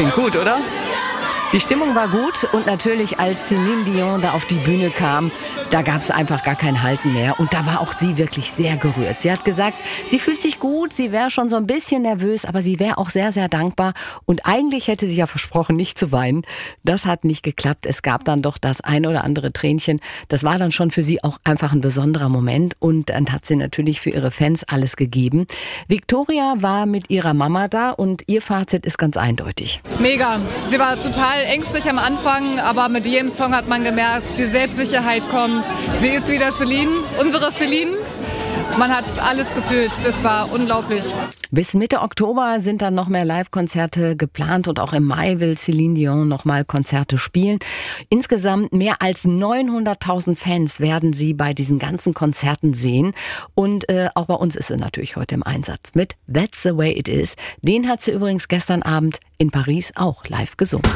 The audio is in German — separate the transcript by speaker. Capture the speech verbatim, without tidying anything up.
Speaker 1: Klingt gut, oder? Die Stimmung war gut und natürlich, als Céline Dion da auf die Bühne kam, da gab es einfach gar kein Halten mehr. Und da war auch sie wirklich sehr gerührt. Sie hat gesagt, sie fühlt sich gut, sie wäre schon so ein bisschen nervös, aber sie wäre auch sehr, sehr dankbar. Und eigentlich hätte sie ja versprochen, nicht zu weinen. Das hat nicht geklappt. Es gab dann doch das ein oder andere Tränchen. Das war dann schon für sie auch einfach ein besonderer Moment. Und dann hat sie natürlich für ihre Fans alles gegeben. Victoria war mit ihrer Mama da und ihr Fazit ist ganz eindeutig.
Speaker 2: Mega. Sie war total ängstlich am Anfang, aber mit jedem Song hat man gemerkt, die Selbstsicherheit kommt. Sie ist wieder Céline, unsere Céline. Man hat alles gefühlt, das war unglaublich.
Speaker 1: Bis Mitte Oktober sind dann noch mehr Live-Konzerte geplant und auch im Mai will Céline Dion noch mal Konzerte spielen. Insgesamt mehr als neunhunderttausend Fans werden sie bei diesen ganzen Konzerten sehen. Und äh, auch bei uns ist sie natürlich heute im Einsatz mit That's the Way It Is. Den hat sie übrigens gestern Abend in Paris auch live gesungen.